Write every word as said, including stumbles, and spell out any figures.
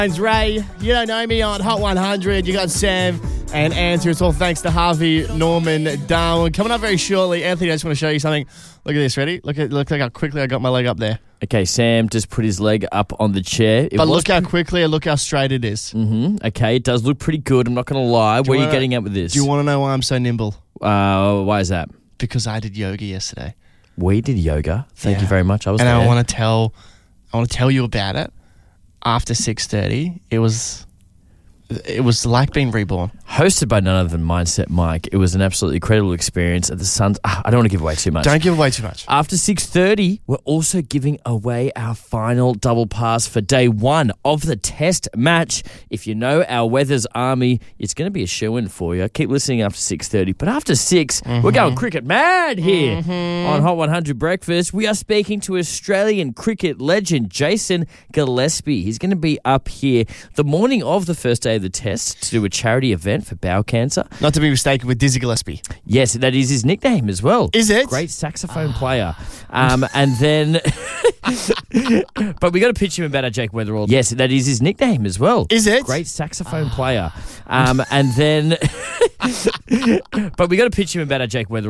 name's Ray. You don't know me on Hot one hundred. You got Sam and Andrew. It's all thanks to Harvey Norman Darwin. Coming up very shortly, Anthony, I just want to show you something. Look at this. Ready? Look at look like how quickly I got my leg up there. Okay, Sam just put his leg up on the chair. It but was look how quickly and look how straight it is. Mm-hmm. Okay, it does look pretty good. I'm not going to lie. Where are you getting at with this? Do you want to know why I'm so nimble? Uh, why is that? Because I did yoga yesterday. We did yoga. Thank Yeah. you very much. I was and there. I want to tell, I want to tell you about it. After six thirty, it was, it was like being reborn. Hosted by none other than Mindset Mike. It was an absolutely incredible experience at the Suns. Ah, I don't want to give away too much. Don't give away too much. After six thirty, we're also giving away our final double pass for day one of the test match. If you know our Weathers Army, it's going to be a shoe-in for you. Keep listening after six thirty. But after six, mm-hmm. we're going cricket mad here mm-hmm. on Hot one hundred Breakfast. We are speaking to Australian cricket legend Jason Gillespie. He's going to be up here the morning of the first day of the test to do a charity event for bowel cancer. Not to be mistaken with Dizzy Gillespie. Yes, that is his nickname as well. Is it? Great saxophone player. Um, and then... but we got to pitch him about our Jake Weatherall. Yes, that is his nickname as well. Is it? Great saxophone player. Um, and then... but we got to pitch him about our Jake Weatherall.